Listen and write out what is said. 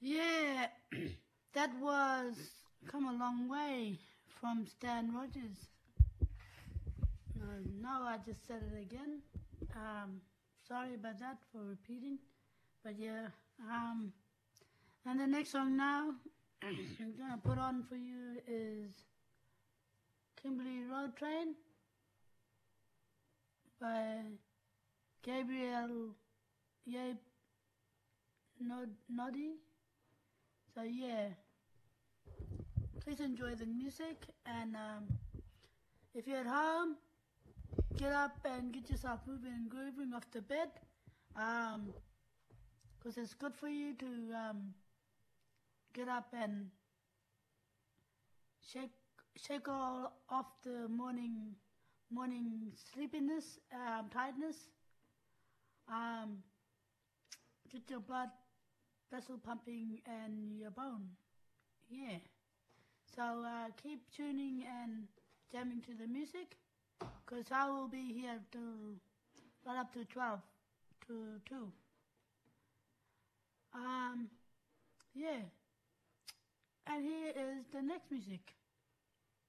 Yeah, that was come a long way from Stan Rogers. No, I just said it again. Sorry about that for repeating, but yeah. And the next song now I'm gonna put on for you is Kimberley Road Train by Gabriel Yabe Noddy. So yeah, please enjoy the music, and if you're at home, get up and get yourself moving and grooving off the bed, because it's good for you to get up and shake all off the morning sleepiness, tiredness. Get your blood vessel pumping and your bone. Yeah. So keep tuning and jamming to the music, because I will be here till right up to 12 to 2. Yeah. And here is the next music.